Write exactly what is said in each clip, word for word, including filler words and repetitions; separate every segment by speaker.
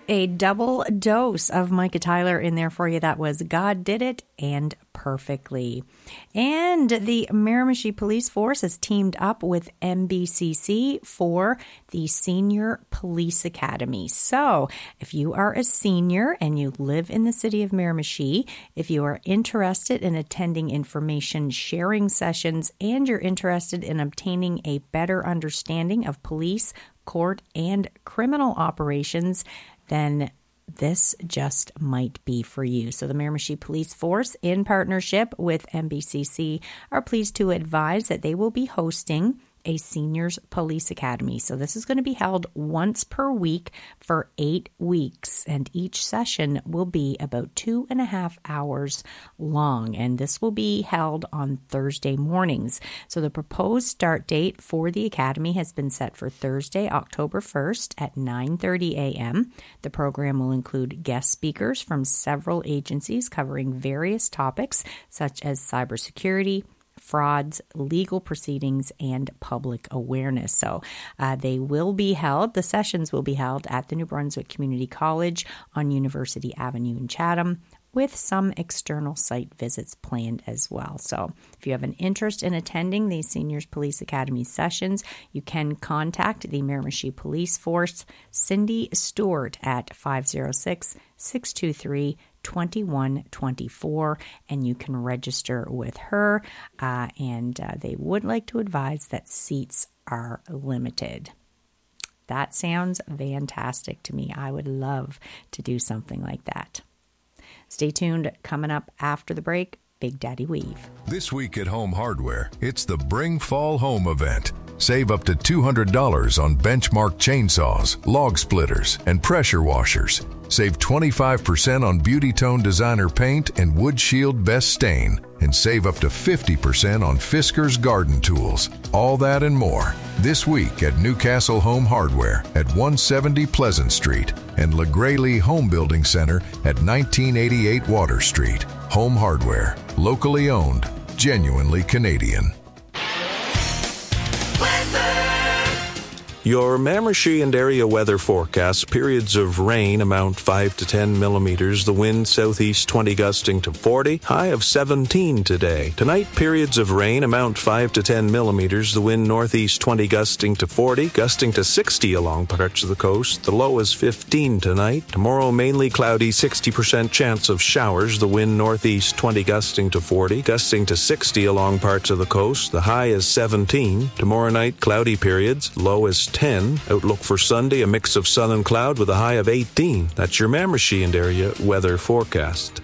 Speaker 1: A double dose of Micah Tyler in there for you. That was God Did It and Perfectly. And the Miramichi Police Force has teamed up with M B C C for the Senior Police Academy. So if you are a senior and you live in the city of Miramichi, if you are interested in attending information sharing sessions and you're interested in obtaining a better understanding of police, court, and criminal operations, then this just might be for you. So the Miramichi Police Force, in partnership with M B C C, are pleased to advise that they will be hosting a Seniors Police Academy. So this is going to be held once per week for eight weeks, and each session will be about two and a half hours long, and this will be held on Thursday mornings. So the proposed start date for the academy has been set for Thursday, October first at nine thirty a.m. The program will include guest speakers from several agencies covering various topics such as cybersecurity, frauds, legal proceedings, and public awareness. So uh, they will be held, the sessions will be held at the New Brunswick Community College on University Avenue in Chatham, with some external site visits planned as well. So if you have an interest in attending the Seniors Police Academy sessions, you can contact the Miramichi Police Force, Cindy Stewart, at five oh six, six two three, two one two four, and you can register with her. Uh, and uh, they would like to advise that seats are limited. That sounds fantastic to me. I would love to do something like that. Stay tuned. Coming up after the break, Big Daddy Weave.
Speaker 2: This week at Home Hardware, it's the Bring Fall Home event. Save up to two hundred dollars on Benchmark chainsaws, log splitters, and pressure washers. Save twenty-five percent on Beauty Tone Designer paint and Wood Shield Best Stain. And save up to fifty percent on Fisker's garden tools. All that and more this week at Newcastle Home Hardware at one seventy Pleasant Street and LeGraylee Home Building Center at nineteen eighty-eight Water Street. Home Hardware, locally owned, genuinely Canadian.
Speaker 3: Your Miramichi and area weather forecast: periods of rain, amount five to ten millimeters. The wind southeast twenty, gusting to forty. High of seventeen today. Tonight, periods of rain, amount five to ten millimeters. The wind northeast twenty, gusting to forty, gusting to sixty along parts of the coast. The low is fifteen tonight. Tomorrow, mainly cloudy, sixty percent chance of showers. The wind northeast twenty, gusting to forty, gusting to sixty along parts of the coast. The high is seventeen. Tomorrow night, cloudy periods. Low is ten. Outlook for Sunday, a mix of sun and cloud with a high of eighteen. That's your Miramichi and area weather forecast.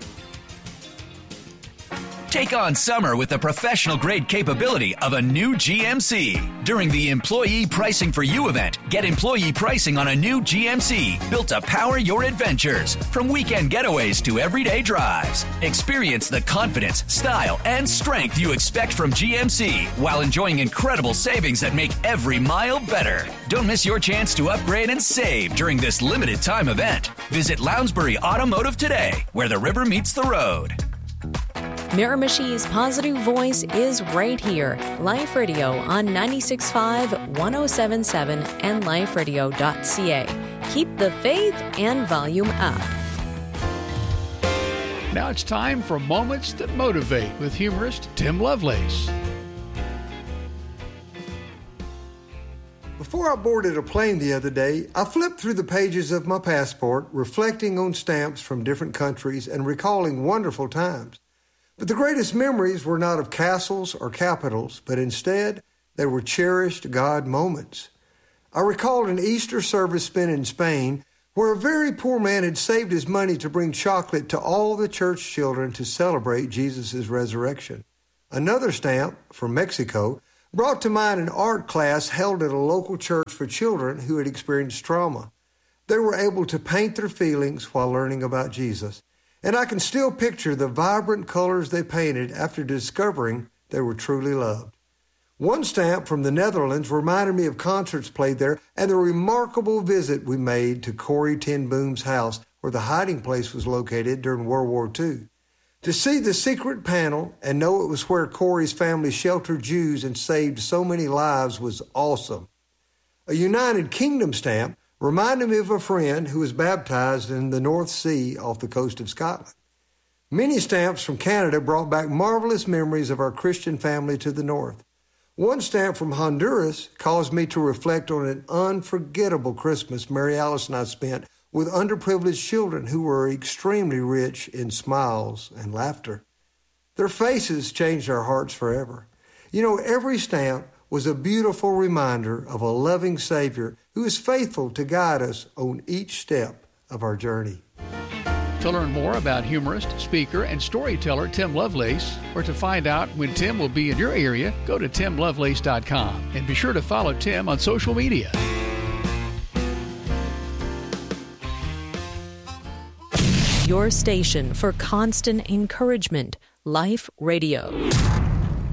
Speaker 4: Take on summer with the professional-grade capability of a new G M C. During the Employee Pricing for You event, get employee pricing on a new G M C built to power your adventures. From weekend getaways to everyday drives. Experience the confidence, style, and strength you expect from G M C while enjoying incredible savings that make every mile better. Don't miss your chance to upgrade and save during this limited time event. Visit Lounsbury Automotive today, where the river meets the road.
Speaker 5: Miramichi's positive voice is right here. Life Radio on ninety-six point five, one oh seven point seven, and life radio dot c a. Keep the faith and volume up.
Speaker 6: Now it's time for Moments That Motivate with humorist Tim Lovelace.
Speaker 7: Before I boarded a plane the other day, I flipped through the pages of my passport, reflecting on stamps from different countries and recalling wonderful times. But the greatest memories were not of castles or capitals, but instead they were cherished God moments. I recalled an Easter service spent in Spain where a very poor man had saved his money to bring chocolate to all the church children to celebrate Jesus' resurrection. Another stamp from Mexico brought to mind an art class held at a local church for children who had experienced trauma. They were able to paint their feelings while learning about Jesus. And I can still picture the vibrant colors they painted after discovering they were truly loved. One stamp from the Netherlands reminded me of concerts played there and the remarkable visit we made to Corrie ten Boom's house where the hiding place was located during World War Two. To see the secret panel and know it was where Corrie's family sheltered Jews and saved so many lives was awesome. A United Kingdom stamp reminded me of a friend who was baptized in the North Sea off the coast of Scotland. Many stamps from Canada brought back marvelous memories of our Christian family to the north. One stamp from Honduras caused me to reflect on an unforgettable Christmas Mary Alice and I spent with underprivileged children who were extremely rich in smiles and laughter. Their faces changed our hearts forever. You know, every stamp was a beautiful reminder of a loving Savior who is faithful to guide us on each step of our journey.
Speaker 6: To learn more about humorist, speaker, and storyteller Tim Lovelace, or to find out when Tim will be in your area, go to tim lovelace dot com and be sure to follow Tim on social media.
Speaker 5: Your station for constant encouragement, Life Radio.